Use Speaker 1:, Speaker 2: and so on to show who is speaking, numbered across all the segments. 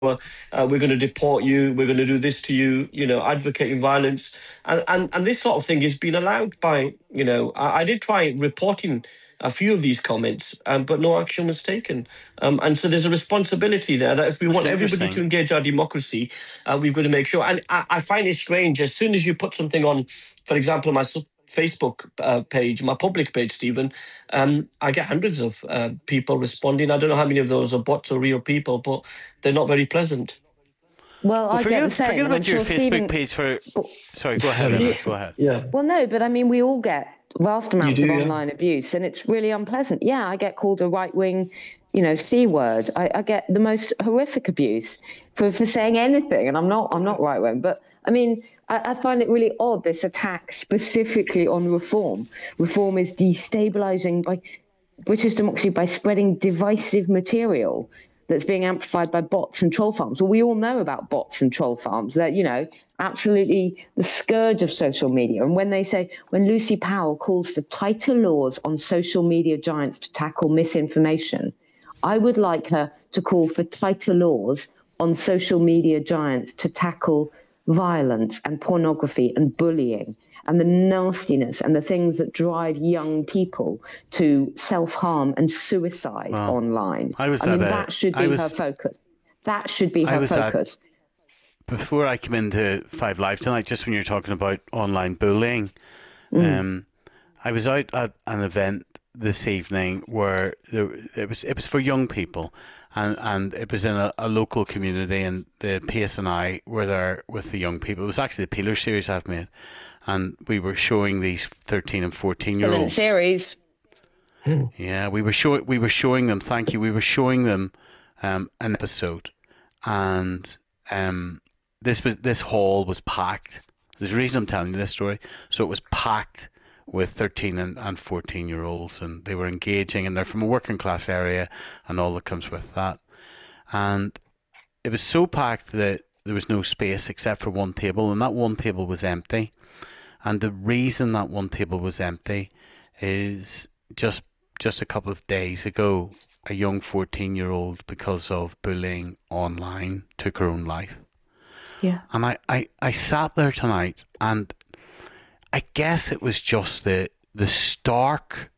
Speaker 1: we're going to deport you, we're going to do this to you, advocating violence. And this sort of thing has been allowed by, I did try reporting a few of these comments, but no action was taken. And so there's a responsibility there that if we
Speaker 2: That's
Speaker 1: want everybody to engage our democracy, we've got to make sure. And I find it strange, as soon as you put something on, for example, my Facebook page, my public page, Stephen, I get hundreds of people responding. I don't know how many of those are bots or real people, but they're not very pleasant.
Speaker 3: Well, I get the same.
Speaker 2: Forget about your
Speaker 3: sure
Speaker 2: Facebook page for... Sorry, go ahead, Emma. Go ahead.
Speaker 1: Yeah.
Speaker 3: Well, no, but I mean, we all get vast amounts of online abuse, and it's really unpleasant. Yeah, I get called a right-wing, C word. I get the most horrific abuse for saying anything, and I'm not right-wing. But I mean, I find it really odd, this attack specifically on reform. Reform is destabilising by British democracy by spreading divisive material that's being amplified by bots and troll farms. Well, we all know about bots and troll farms. They're, absolutely the scourge of social media. And when Lucy Powell calls for tighter laws on social media giants to tackle misinformation, I would like her to call for tighter laws on social media giants to tackle violence and pornography and bullying and the nastiness and the things that drive young people to self-harm and suicide online. That should be her focus. That should be her focus.
Speaker 2: Before I come into Five Live tonight, just when you're talking about online bullying, I was out at an event this evening where it was for young people, and it was in a local community, and the PSNI were there with the young people. It was actually the Peeler series I've made, and we were showing these 13 and 14-year-olds.
Speaker 3: Series.
Speaker 2: Yeah, we were showing them. Thank you. We were showing them an episode, and this hall was packed. There's a reason I'm telling you this story. So it was packed with 13 and 14-year-olds, and they were engaging, and they're from a working class area and all that comes with that. And it was so packed that there was no space except for one table, and that one table was empty. And the reason that one table was empty is just a couple of days ago, a young 14-year-old, because of bullying online, took her own life.
Speaker 3: Yeah.
Speaker 2: And I sat there tonight, and I guess it was just the stark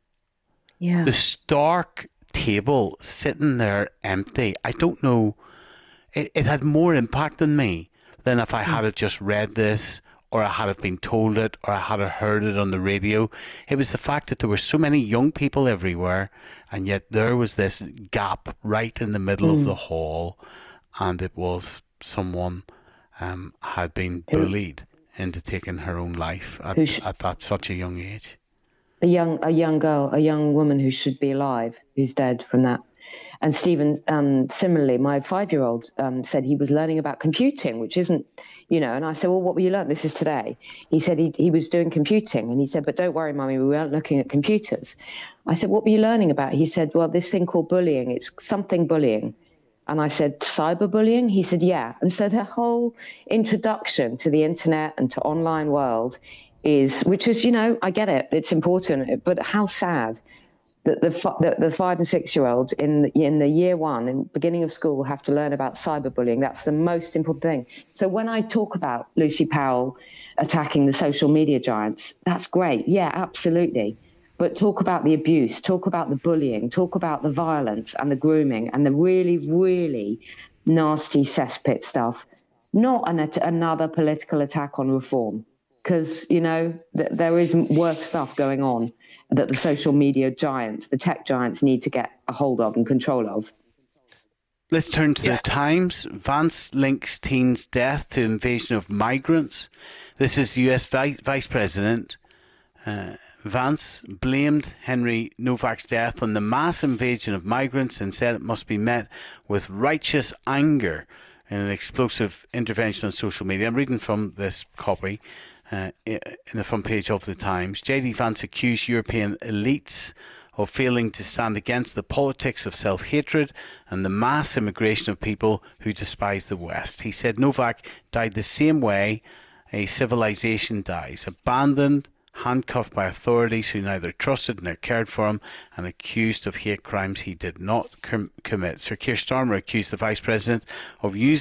Speaker 2: table sitting there empty. I don't know. It had more impact on me than if I had just read this, or I had have been told it, or I had heard it on the radio. It was the fact that there were so many young people everywhere, and yet there was this gap right in the middle of the hall, and it was someone had been bullied into taking her own life at such a young age.
Speaker 3: A young girl, a young woman who should be alive, who's dead from that. And Stephen, similarly, my 5-year-old said he was learning about computing, which isn't, and I said, well, what were you learning? This is today. He said he was doing computing, and he said, but don't worry, Mummy, we weren't looking at computers. I said, what were you learning about? He said, well, this thing called bullying, it's something bullying. And I said, cyberbullying? He said, yeah. And so the whole introduction to the internet and to online world which is, I get it, it's important, but how sad that the 5 and 6-year-olds in the year one, in beginning of school, have to learn about cyberbullying. That's the most important thing. So when I talk about Lucy Powell attacking the social media giants, that's great. Yeah, absolutely. But talk about the abuse, talk about the bullying, talk about the violence and the grooming and the really, really nasty cesspit stuff, not another political attack on reform. Because, there is worse stuff going on that the social media giants, the tech giants, need to get a hold of and control of.
Speaker 2: Let's turn to the Times. Vance links teen's death to invasion of migrants. This is the US Vice President. Vance blamed Henry Novak's death on the mass invasion of migrants and said it must be met with righteous anger in an explosive intervention on social media. I'm reading from this copy in the front page of the Times. J.D. Vance accused European elites of failing to stand against the politics of self-hatred and the mass immigration of people who despise the West. He said Novak died the same way a civilization dies, abandoned, handcuffed by authorities who neither trusted nor cared for him, and accused of hate crimes he did not commit. Sir Keir Starmer accused the Vice President of using